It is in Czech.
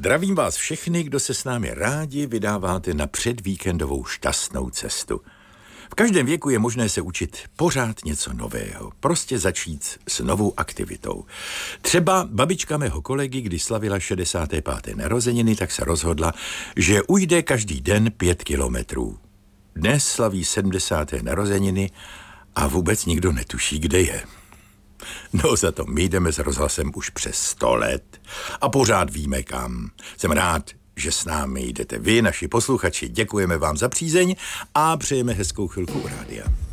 Zdravím vás všechny, kdo se s námi rádi vydáváte na předvíkendovou šťastnou cestu. V každém věku je možné se učit pořád něco nového, prostě začít s novou aktivitou. Třeba babička mého kolegy, když slavila 65. narozeniny, tak se rozhodla, že ujde každý den 5 kilometrů. Dnes slaví 70. narozeniny a vůbec nikdo netuší, kde je. No za to my jdeme s rozhlasem už přes 100 let a pořád víme kam. Jsem rád, že s námi jdete vy, naši posluchači. Děkujeme vám za přízeň a přejeme hezkou chvilku u rádia.